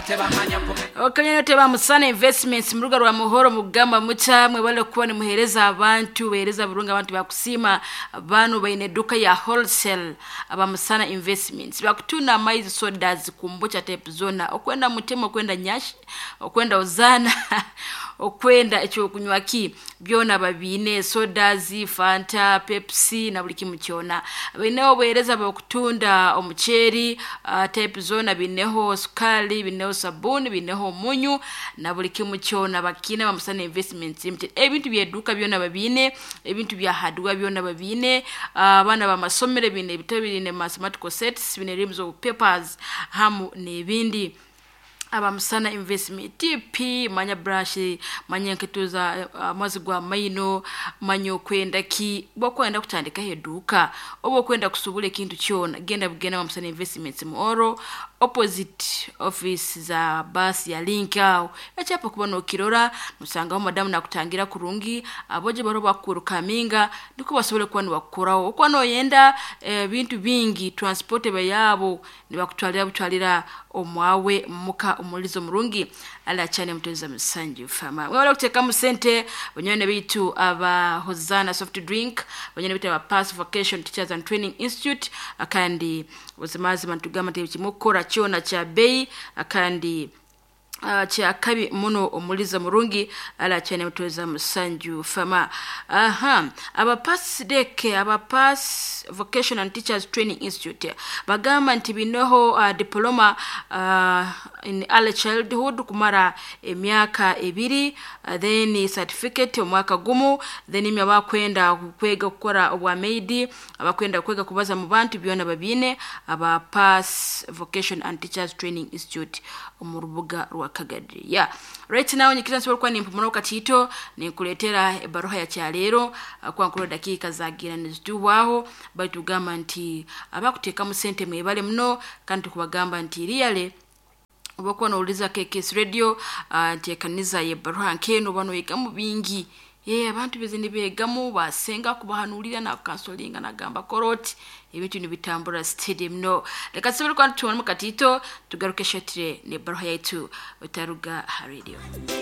Okanyene teba Musana Investments mu ruga rwa muhoro mugamba mucha mwe bale kuba ni muhereza abantu behereza burunga abantu bakusima abantu baine duka ya wholesale aba Musana Investments bakutuna maize sodas kumbocha type zona okwenda mutemo okwenda nyashi okwenda ozana okwenda echo kunywaki byona babine sodas Fanta Pepsi na buli kimu kyona bineho behereza bakutunda omucheri type zona bineho sukali bineho sabuni bineho munyu na buli kimu kyona bakine ba Musana Investments Limited ebintu byeduka byona babine ebintu bya hardware byona babine abana ba masomere bine bitabiri ne mathematical sets bine reams of papers hamu nebindi aba Musana Investment TP manya brush manya nketuza mazigwa maino manyo kwenda ki bokwenda kutandika heduka obo kwenda kusubula kintu kyona genda bugena ba Musana Investments muoro opposite office za bus ya Linkao echapo kubano kirora musanga madamu nakutangira kurungi aboje baro bakuruka minga ndiko basobole kwani bakurawo kwano yenda bintu bingi transport bayabo nibakutwalira butwalira omwawe muka umulizo murungi ala chane mtoza Musanju fama wala kuteka musente banyone bitu aba Hozana soft drink banyone bitu aba Pass Vocation Teachers and Training Institute akandi uzimazi mantugama tebikimukora kyona cha bei akandi cha kabi muno omuliza murungi ala chane mtoza Musanju fama aba Pass Vocation and Teachers Training Institute bagamba ntibinoho diploma in early childhood kumara emyaka 2 then certificate omwaka gumu then imya kwenda kwega gukora obwa maid abakwenda kwega kubaza mu bantu byona babine aba Pass Vocation and Teachers Training Institute omurubuga rwa Kagadri right now nyikiranso kwa nimpumono katito ni kuletera baroha ya cyalero kwa nkuru dakika zagira niziduwaho batugamba nti abakuteka mu sente mwebale mno kandi kubagamba nti riyale ubako nauliza KKS radio tekaniza ye baroha nkeno bano yigamu bingi abantu bezindi begamu basenga kubahanulira na kansolinga na gamba koroti ebintu nibitambura stadium no leka sibiri kwa tubona mu katito tugaruke shatire ne baroha yaitu utaruga radio